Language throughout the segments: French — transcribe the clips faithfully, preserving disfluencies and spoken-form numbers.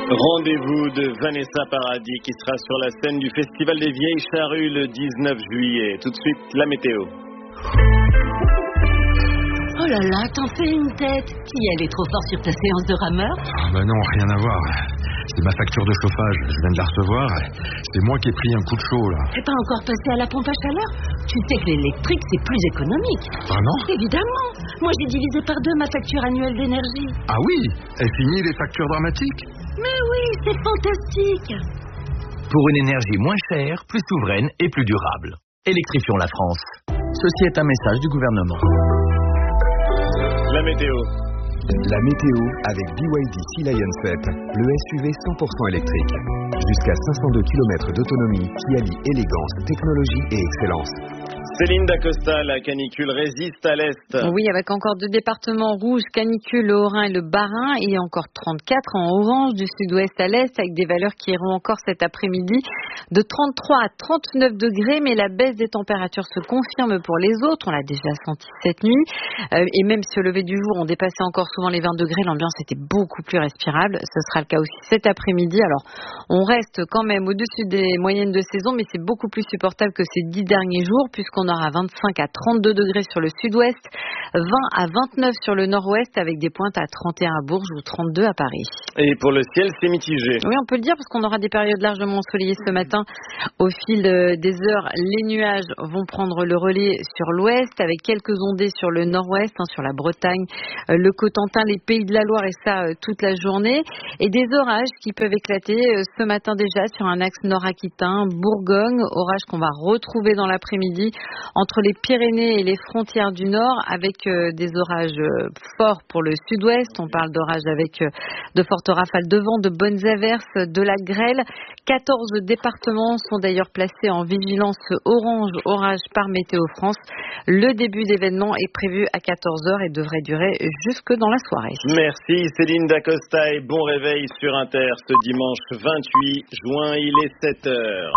Rendez-vous de Vanessa Paradis qui sera sur la scène du Festival des Vieilles Charrues le dix-neuf juillet. Tout de suite, la météo. Oh là là, t'en fais une tête. Qui elle est trop fort sur ta séance de rameur? Ah bah non, rien à voir. C'est ma facture de chauffage, je viens de la recevoir. C'est moi qui ai pris un coup de chaud là. T'es pas encore passé à la pompe à chaleur? Tu sais que l'électrique c'est plus économique. Vraiment? Évidemment. Moi j'ai divisé par deux ma facture annuelle d'énergie. Ah oui? Et fini les factures dramatiques? Mais oui, c'est fantastique. Pour une énergie moins chère, plus souveraine et plus durable. Électrifions la France. Ceci est un message du gouvernement. La météo. La météo avec B Y D Sea Lion sept, le S U V cent pour cent électrique. Jusqu'à cinq cent deux kilomètres d'autonomie qui allie élégance, technologie et excellence. Céline Dacosta, la canicule résiste à l'Est. Oui, avec encore deux départements rouges, canicule, le Haut-Rhin et le Bas-Rhin, et encore trente-quatre en orange du sud-ouest à l'est, avec des valeurs qui iront encore cet après-midi de trente-trois à trente-neuf degrés, mais la baisse des températures se confirme pour les autres, on l'a déjà senti cette nuit, euh, et même si au lever du jour on dépassait encore souvent les vingt degrés, l'ambiance était beaucoup plus respirable, ce sera le cas aussi cet après-midi. Alors on reste quand même au-dessus des moyennes de saison, mais c'est beaucoup plus supportable que ces dix derniers jours, puisqu'on aura vingt-cinq à trente-deux degrés sur le sud-ouest, vingt à vingt-neuf sur le nord-ouest, avec des pointes à trente et un à Bourges ou trente-deux à Paris. Et pour le ciel, c'est mitigé. Oui, on peut le dire, parce qu'on aura des périodes largement ensoleillées ce matin. Au fil des heures, les nuages vont prendre le relais sur l'ouest, avec quelques ondées sur le nord-ouest, hein, sur la Bretagne, le Cotentin, les Pays de la Loire, et ça euh, toute la journée. Et des orages qui peuvent éclater euh, ce matin déjà sur un axe nord-aquitain, Bourgogne, orages qu'on va retrouver dans l'après-midi entre les Pyrénées et les frontières du nord, avec euh, des orages euh, forts pour le sud-ouest. On parle d'orages avec euh, de fortes rafales de vent, de bonnes averses, de la grêle. quatorze départements sont d'ailleurs placés en vigilance orange orage par Météo France. Le début d'événement est prévu à quatorze heures et devrait durer jusque dans la soirée. Merci Céline Dacosta et bon réveil sur Inter ce dimanche vingt-huit juin, il est sept heures.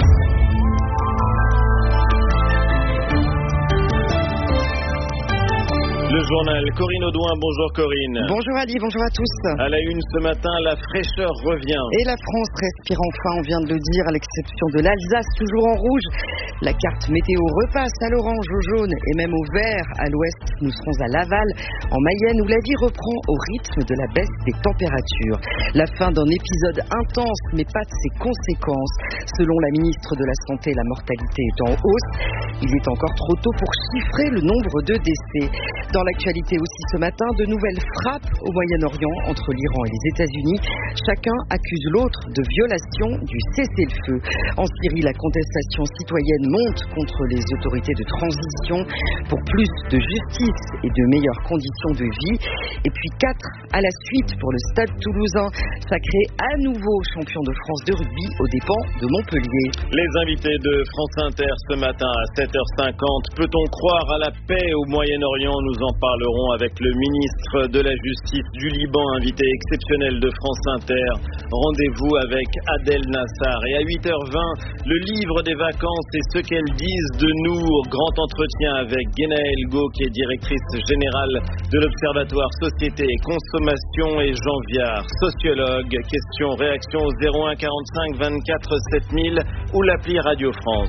Le journal, Corinne Audouin, bonjour Corinne. Bonjour Ali, bonjour à tous. À la une ce matin, la fraîcheur revient. Et la France respire enfin, on vient de le dire, à l'exception de l'Alsace, toujours en rouge. La carte météo repasse à l'orange, au jaune et même au vert. À l'ouest, nous serons à Laval, en Mayenne, où la vie reprend au rythme de la baisse des températures. La fin d'un épisode intense, mais pas de ses conséquences. Selon la ministre de la Santé, la mortalité est en hausse. Il est encore trop tôt pour chiffrer le nombre de décès. Dans l'actualité aussi ce matin, de nouvelles frappes au Moyen-Orient entre l'Iran et les États-Unis. Chacun accuse l'autre de violation du cessez-le-feu. En Syrie, la contestation citoyenne monte contre les autorités de transition pour plus de justice et de meilleures conditions de vie. Et puis quatre à la suite pour le Stade toulousain, sacré à nouveau champion de France de rugby aux dépens de Montpellier. Les invités de France Inter ce matin à sept heures cinquante. Peut-on croire à la paix au Moyen-Orient? Nous en parlerons avec le ministre de la Justice du Liban, invité exceptionnel de France Inter. Rendez-vous avec Adel Nassar. Et à huit heures vingt, le livre des vacances et ce qu'elles disent de nous. Grand entretien avec Guénaëlle Go, qui est directrice générale de l'Observatoire Société et Consommation, et Jean Viard, sociologue. Question, réaction au zéro un quarante-cinq vingt-quatre sept mille ou l'appli Radio France.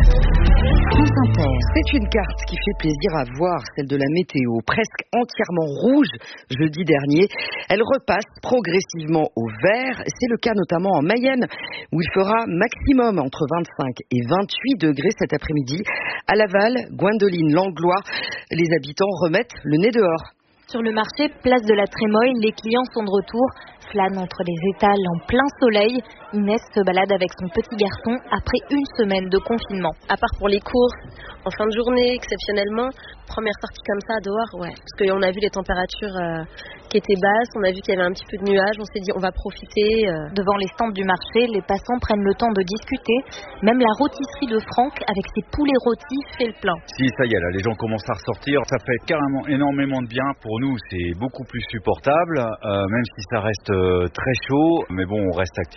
C'est une carte qui fait plaisir à voir, celle de la météo, presque entièrement rouge jeudi dernier. Elle repasse progressivement au vert. C'est le cas notamment en Mayenne, où il fera maximum entre vingt-cinq et vingt-huit degrés cet après-midi. À Laval, Gwendoline, Langlois, les habitants remettent le nez dehors. Sur le marché, place de la Trémoille, les clients sont de retour, flânent entre les étals en plein soleil. Inès se balade avec son petit garçon après une semaine de confinement. À part pour les courses, en fin de journée, exceptionnellement, première sortie comme ça dehors, ouais. Parce qu'on a vu les températures euh, qui étaient basses, on a vu qu'il y avait un petit peu de nuages, on s'est dit on va profiter. Euh... Devant les stands du marché, les passants prennent le temps de discuter. Même la rôtisserie de Franck, avec ses poulets rôtis, fait le plein. Si, ça y est, là, les gens commencent à ressortir. Ça fait carrément énormément de bien. Pour nous, c'est beaucoup plus supportable, euh, même si ça reste euh, très chaud. Mais bon, on reste actif et on boit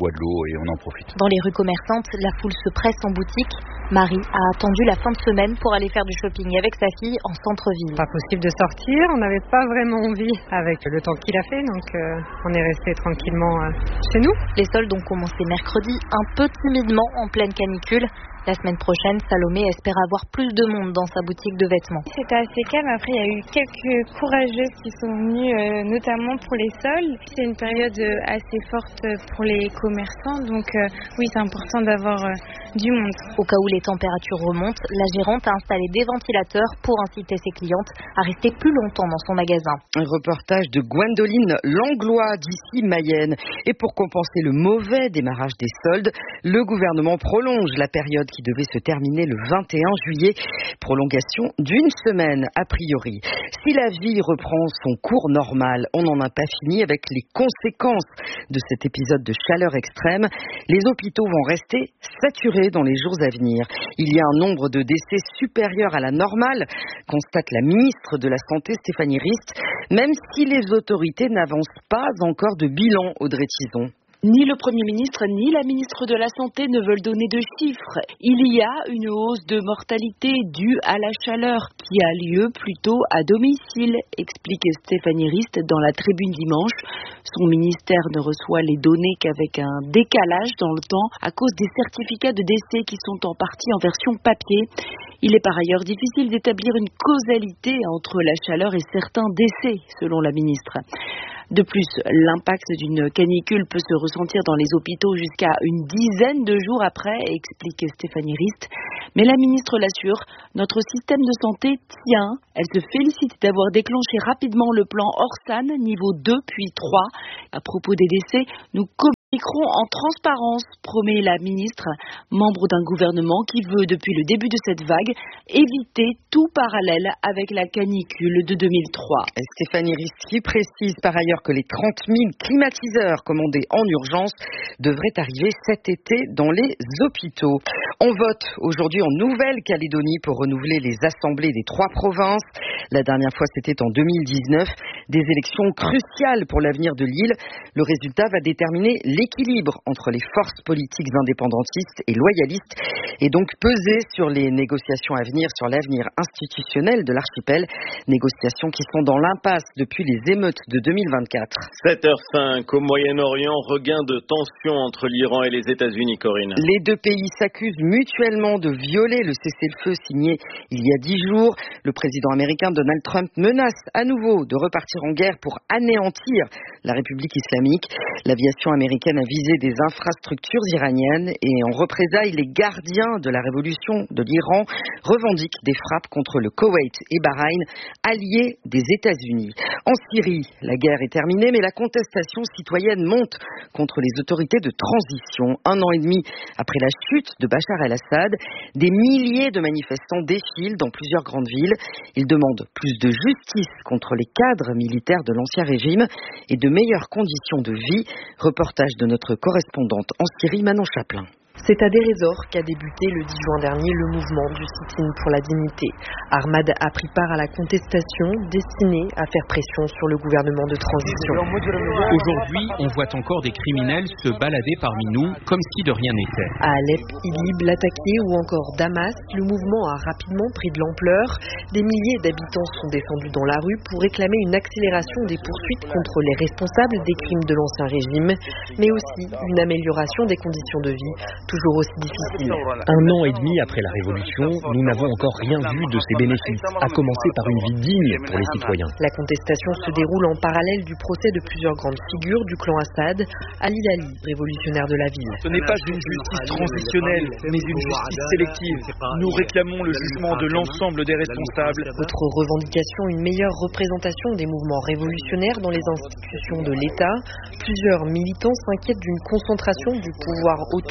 boit de l'eau et on en profite. Dans les rues commerçantes, la foule se presse en boutique. Marie a attendu la fin de semaine pour aller faire du shopping avec sa fille en centre-ville. Pas possible de sortir, on n'avait pas vraiment envie avec le temps qu'il a fait, donc euh, on est resté tranquillement euh, chez nous. Les soldes ont commencé mercredi, un peu timidement en pleine canicule. La semaine prochaine, Salomé espère avoir plus de monde dans sa boutique de vêtements. C'était assez calme. Après, il y a eu quelques courageuses qui sont venues, euh, notamment pour les soldes. C'est une période assez forte pour les commerçants. Donc euh, oui, c'est important d'avoir euh, du monde. Au cas où les températures remontent, la gérante a installé des ventilateurs pour inciter ses clientes à rester plus longtemps dans son magasin. Un reportage de Gwendoline Langlois d'ici Mayenne. Et pour compenser le mauvais démarrage des soldes, le gouvernement prolonge la période qui devait se terminer le vingt et un juillet. Prolongation d'une semaine, a priori. Si la vie reprend son cours normal, on n'en a pas fini avec les conséquences de cet épisode de chaleur extrême. Les hôpitaux vont rester saturés dans les jours à venir. Il y a un nombre de décès supérieur à la normale, constate la ministre de la Santé, Stéphanie Rist, même si les autorités n'avancent pas encore de bilan, Audrey Tison. Ni le Premier ministre ni la ministre de la Santé ne veulent donner de chiffres. Il y a une hausse de mortalité due à la chaleur qui a lieu plutôt à domicile, explique Stéphanie Rist dans la Tribune dimanche. Son ministère ne reçoit les données qu'avec un décalage dans le temps à cause des certificats de décès qui sont en partie en version papier. Il est par ailleurs difficile d'établir une causalité entre la chaleur et certains décès, selon la ministre. De plus, l'impact d'une canicule peut se ressentir dans les hôpitaux jusqu'à une dizaine de jours après, explique Stéphanie Rist. Mais la ministre l'assure, notre système de santé tient. Elle se félicite d'avoir déclenché rapidement le plan Orsan, niveau deux puis trois. À propos des décès, nous communiquerons en transparence, promet la ministre, membre d'un gouvernement qui veut, depuis le début de cette vague, éviter tout parallèle avec la canicule de deux mille trois. Et Stéphanie Rist qui précise par ailleurs que les trente mille climatiseurs commandés en urgence devraient arriver cet été dans les hôpitaux. On vote aujourd'hui en Nouvelle-Calédonie pour renouveler les assemblées des trois provinces. La dernière fois, c'était en deux mille dix-neuf. Des élections cruciales pour l'avenir de l'île. Le résultat va déterminer l'équilibre entre les forces politiques indépendantistes et loyalistes et donc peser sur les négociations à venir, sur l'avenir institutionnel de l'archipel. Négociations qui sont dans l'impasse depuis les émeutes de deux mille vingt-quatre. sept heures cinq au Moyen-Orient, regain de tension entre l'Iran et les États-Unis, Corinne. Les deux pays s'accusent mutuellement de violer le cessez-le-feu signé il y a dix jours. Le président américain Donald Trump menace à nouveau de repartir en guerre pour anéantir la République islamique. L'aviation américaine a visé des infrastructures iraniennes et en représailles, les gardiens de la révolution de l'Iran revendiquent des frappes contre le Koweït et Bahreïn, alliés des États-Unis. En Syrie, la guerre est terminée, mais la contestation citoyenne monte contre les autorités de transition. Un an et demi après la chute de Bachar el-Assad, des milliers de manifestants défilent dans plusieurs grandes villes. Ils demandent plus de justice contre les cadres militaires de l'ancien régime et de meilleures conditions de vie. Reportage de notre correspondante en Syrie, Manon Chaplin. C'est à Deir ez-Zor qu'a débuté le dix juin dernier le mouvement du sit-in pour la dignité. Ahmad a pris part à la contestation destinée à faire pression sur le gouvernement de transition. Aujourd'hui, on voit encore des criminels se balader parmi nous comme si de rien n'était. À Alep, Idlib, Latakia ou encore Damas, le mouvement a rapidement pris de l'ampleur. Des milliers d'habitants sont descendus dans la rue pour réclamer une accélération des poursuites contre les responsables des crimes de l'ancien régime, mais aussi une amélioration des conditions de vie, toujours aussi difficile. Un an et demi après la Révolution, nous n'avons encore rien vu de ces bénéfices, à commencer par une vie digne pour les citoyens. La contestation se déroule en parallèle du procès de plusieurs grandes figures du clan Assad, Ali Lali, révolutionnaire de la ville. Ce n'est pas une justice transitionnelle, mais une justice sélective. Nous réclamons le jugement de l'ensemble des responsables. Autre revendication, une meilleure représentation des mouvements révolutionnaires dans les institutions de l'État. Plusieurs militants s'inquiètent d'une concentration du pouvoir autour du cercle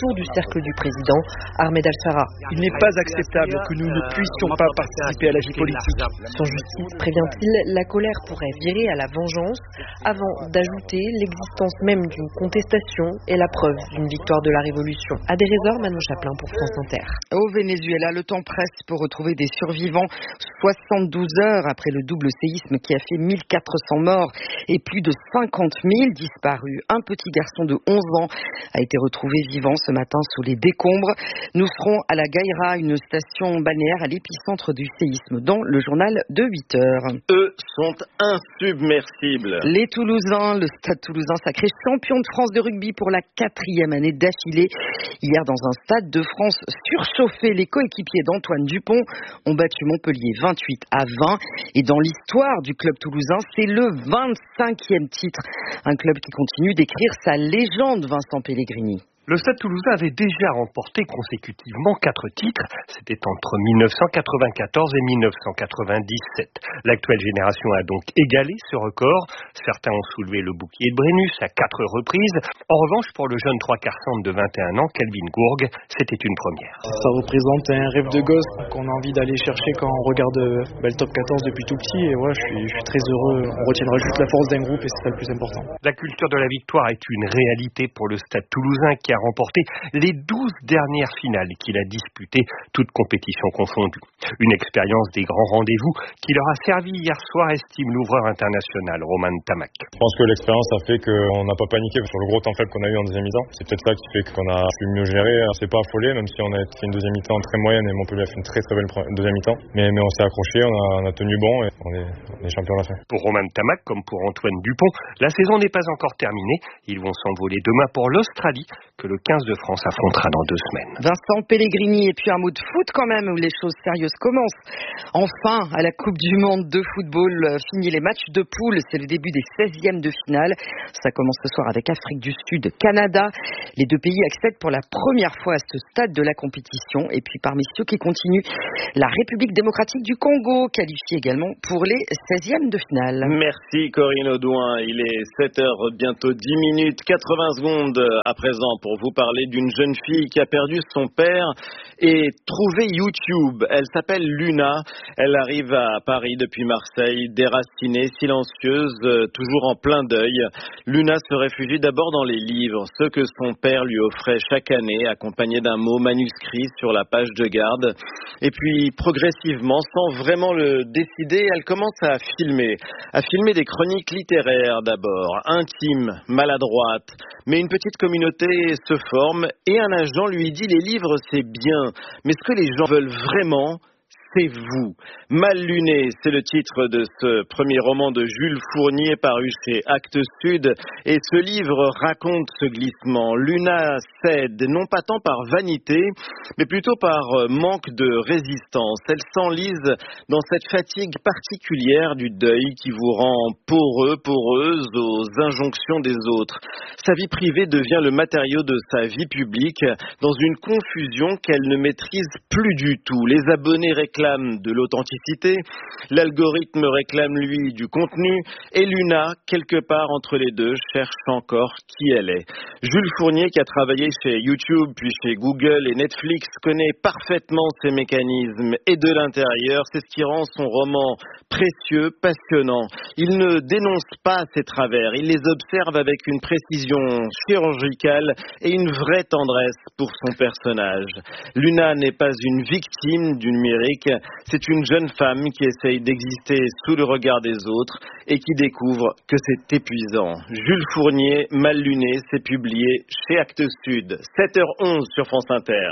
cercle du président, Ahmed Al-Shara. Il n'est pas acceptable que nous ne puissions pas participer à la vie politique. Son justice, prévient-il, la colère pourrait virer à la vengeance, avant d'ajouter l'existence même d'une contestation et la preuve d'une victoire de la révolution. À des résorts, Manon Chaplin pour France Inter. Au Venezuela, le temps presse pour retrouver des survivants. soixante-douze heures après le double séisme qui a fait mille quatre cents morts et plus de cinquante mille disparus. Un petit garçon de onze ans a été retrouvé vivant ce matin sous les décombres. Nous serons à la Gaïra, une station balnéaire à l'épicentre du séisme, dans le journal de huit heures. Eux sont insubmersibles. Les Toulousains, le Stade Toulousain sacré champion de France de rugby pour la quatrième année d'affilée. Hier, dans un Stade de France surchauffé, les coéquipiers d'Antoine Dupont ont battu Montpellier vingt-huit à vingt. Et dans l'histoire du club toulousain, c'est le vingt-cinquième titre. Un club qui continue d'écrire sa légende, Vincent Pellegrini. Le Stade Toulousain avait déjà remporté consécutivement quatre titres. C'était entre mille neuf cent quatre-vingt-quatorze et mille neuf cent quatre-vingt-dix-sept. L'actuelle génération a donc égalé ce record. Certains ont soulevé le bouclier de Brennus à quatre reprises. En revanche, pour le jeune trois quarts centre de vingt et un ans, Kelvin Gourgue, c'était une première. Ça représente un rêve de gosse qu'on a envie d'aller chercher quand on regarde bah, le top quatorze depuis tout petit. Et ouais, je suis, je suis très heureux. On retiendra juste la force d'un groupe et c'est ça le plus important. La culture de la victoire est une réalité pour le Stade Toulousain qui a remporté les douze dernières finales qu'il a disputées, toutes compétitions confondues. Une expérience des grands rendez-vous qui leur a servi hier soir, estime l'ouvreur international Roman Tamac. Je pense que l'expérience a fait qu'on n'a pas paniqué sur le gros temps faible qu'on a eu en deuxième mi-temps. C'est peut-être ça qui fait qu'on a pu mieux gérer. On s'est pas affolé, même si on a fait une deuxième mi-temps très moyenne et Montpellier a fait une très très belle deuxième mi-temps. Mais, mais on s'est accroché, on a, on a tenu bon et on est, on est champion à la fin. Pour Roman Tamac, comme pour Antoine Dupont, la saison n'est pas encore terminée. Ils vont s'envoler demain pour l'Australie, que le quinze de France affrontera dans deux semaines. Vincent Pellegrini, et puis un mot de foot quand même, où les choses sérieuses commencent. Enfin, à la Coupe du Monde de football, fini les matchs de poule, c'est le début des seizièmes de finale. Ça commence ce soir avec Afrique du Sud, Canada. Les deux pays accèdent pour la première fois à ce stade de la compétition. Et puis parmi ceux qui continuent, la République démocratique du Congo, qualifiée également pour les seizièmes de finale. Merci Corinne Audouin, il est sept heures, bientôt dix minutes, quatre-vingts secondes à présent pour vous parler d'une jeune fille qui a perdu son père et trouvé YouTube. Elle s'appelle Luna, elle arrive à Paris depuis Marseille, déracinée, silencieuse, toujours en plein deuil. Luna se réfugie d'abord dans les livres, ceux que son père lui offrait chaque année, accompagnés d'un mot manuscrit sur la page de garde. Et puis progressivement, sans vraiment le décider, elle commence à filmer, à filmer des chroniques littéraires d'abord, intimes, maladroites. Mais une petite communauté se forme et un agent lui dit « Les livres, c'est bien, mais ce que les gens veulent vraiment, c'est vous ». Mal luné, c'est le titre de ce premier roman de Jules Fournier paru chez Actes Sud. Et ce livre raconte ce glissement. Luna cède, non pas tant par vanité, mais plutôt par manque de résistance. Elle s'enlise dans cette fatigue particulière du deuil qui vous rend poreux, poreuse aux injonctions des autres. Sa vie privée devient le matériau de sa vie publique dans une confusion qu'elle ne maîtrise plus du tout. Les abonnés réclament de l'authenticité, l'algorithme réclame lui du contenu et Luna, quelque part entre les deux, cherche encore qui elle est. Jules Fournier, qui a travaillé chez YouTube puis chez Google et Netflix, connaît parfaitement ces mécanismes et de l'intérieur, c'est ce qui rend son roman précieux, passionnant. Il ne dénonce pas ses travers, il les observe avec une précision chirurgicale et une vraie tendresse pour son personnage. Luna n'est pas une victime du numérique, c'est une jeune femme qui essaye d'exister sous le regard des autres et qui découvre que c'est épuisant. Jules Fournier, Mal luné, c'est publié chez Actes Sud. sept heures onze sur France Inter.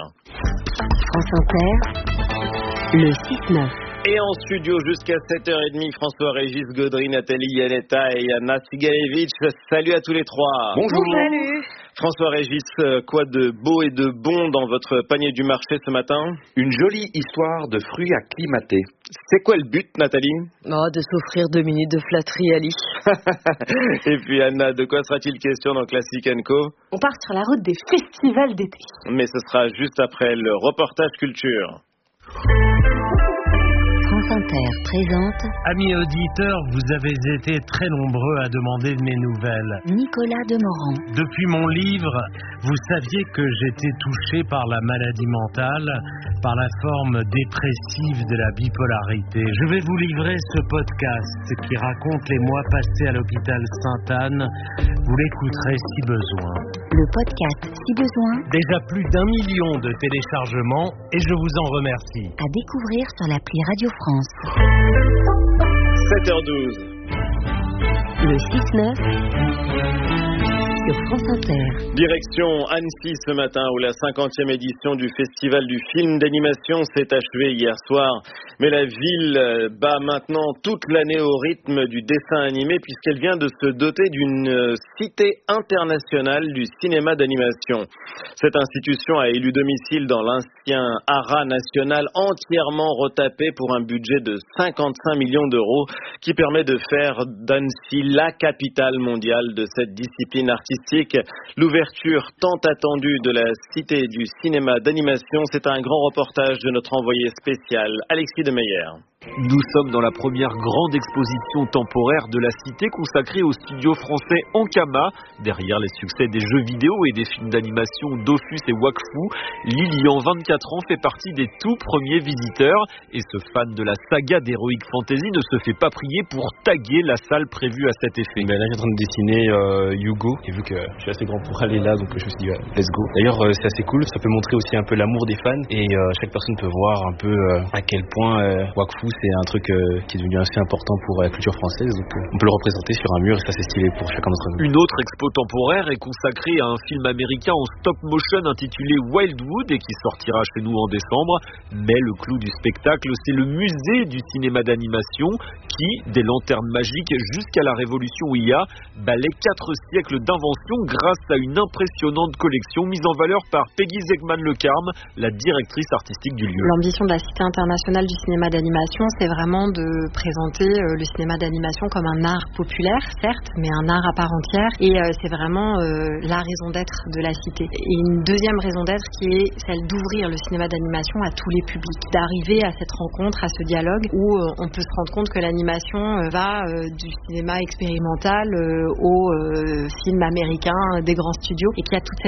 France Inter, le six neuf. Et en studio jusqu'à sept heures trente, François-Régis Gaudry, Nathalie Yanetta et Anna Sigalevitch. Salut à tous les trois. Bonjour. Salut. François-Régis, quoi de beau et de bon dans votre panier du marché ce matin? Une jolie histoire de fruits acclimatés. C'est quoi le but, Nathalie? Oh, de s'offrir deux minutes de flatterie, Ali. Et puis Anna, de quoi sera-t-il question dans Classic and Co? On part sur la route des festivals d'été. Mais ce sera juste après le reportage culture. France Inter. Inter présente... Amis auditeurs, vous avez été très nombreux à demander de mes nouvelles. Nicolas Demorand. Depuis mon livre, vous saviez que j'étais touché par la maladie mentale, par la forme dépressive de la bipolarité. Je vais vous livrer ce podcast qui raconte les mois passés à l'hôpital Sainte-Anne. Vous l'écouterez si besoin. Le podcast Si besoin. Déjà plus d'un million de téléchargements et je vous en remercie. À découvrir sur l'appli Radio France. sept heures douze. Le six neuf sur France Inter. Direction Annecy ce matin où la cinquantième édition du Festival du film d'animation s'est achevée hier soir. Mais la ville bat maintenant toute l'année au rythme du dessin animé puisqu'elle vient de se doter d'une cité internationale du cinéma d'animation. Cette institution a élu domicile dans l'ancien Haras national entièrement retapé pour un budget de cinquante-cinq millions d'euros qui permet de faire d'Annecy la capitale mondiale de cette discipline artistique. L'ouverture tant attendue de la cité du cinéma d'animation, c'est un grand reportage de notre envoyé spécial, Alexis Demeyer. Nous sommes dans la première grande exposition temporaire de la cité consacrée au studio français Ankama. Derrière les succès des jeux vidéo et des films d'animation Dofus et Wakfu, Lilian, vingt-quatre ans, fait partie des tout premiers visiteurs. Et ce fan de la saga d'Heroic Fantasy ne se fait pas prier pour taguer la salle prévue à cet effet. Ben là, je suis en train de dessiner euh, Yugo. Et vu que je suis assez grand pour aller là, donc je me suis dit, ouais, let's go. D'ailleurs, euh, c'est assez cool. Ça peut montrer aussi un peu l'amour des fans. Et euh, chaque personne peut voir un peu euh, à quel point euh, Wakfu, c'est un truc euh, qui est devenu assez important pour la culture française, donc euh, on peut le représenter sur un mur et ça c'est stylé pour chacun d'entre nous. Une autre expo temporaire est consacrée à un film américain en stop motion intitulé Wildwood et qui sortira chez nous en décembre. Mais le clou du spectacle, c'est le musée du cinéma d'animation qui, des lanternes magiques jusqu'à la révolution I A, balaie quatre siècles d'invention grâce à une impressionnante collection mise en valeur par Peggy Zegman-Le Carme, la directrice artistique du lieu. L'ambition de la Cité internationale du cinéma d'animation, c'est vraiment de présenter euh, le cinéma d'animation comme un art populaire, certes, mais un art à part entière. Et euh, c'est vraiment euh, la raison d'être de la cité. Et une deuxième raison d'être qui est celle d'ouvrir le cinéma d'animation à tous les publics, d'arriver à cette rencontre, à ce dialogue où euh, on peut se rendre compte que l'animation euh, va euh, du cinéma expérimental euh, au euh, film américain des grands studios et qu'il y a toute cette